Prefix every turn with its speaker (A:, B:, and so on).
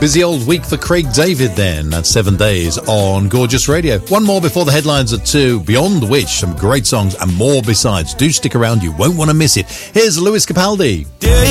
A: Busy old week for Craig David then. That's 7 days on Gorgeous Radio. One more before the headlines at 2, beyond which some great songs and more besides. Do stick around, you won't want to miss it. Here's Lewis Capaldi.